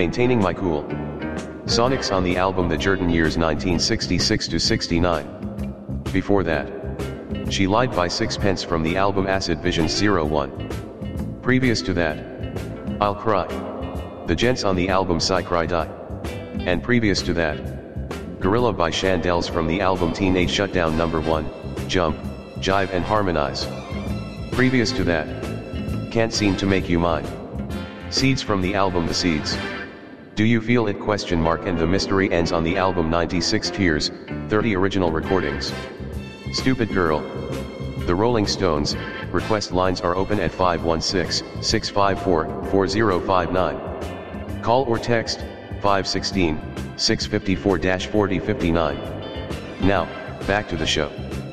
Maintaining My Cool. Sonics on the album The Jerton Years 1966 to 69. Before that, She Lied by Sixpence from the album Acid Visions 01. Previous to that, I'll Cry. The Gents on the album Psy Cry Die. And previous to that, Gorilla by Shandells from the album Teenage Shutdown No. 1, Jump, Jive and Harmonize. Previous to that, Can't Seem to Make You Mine. Seeds from the album The Seeds. Do You Feel It? And The Mystery Ends on the album 96 Tears, 30 original recordings. Stupid Girl. The Rolling Stones, request lines are open at 516-654-4059. Call or text, 516-654-4059. Now, back to the show.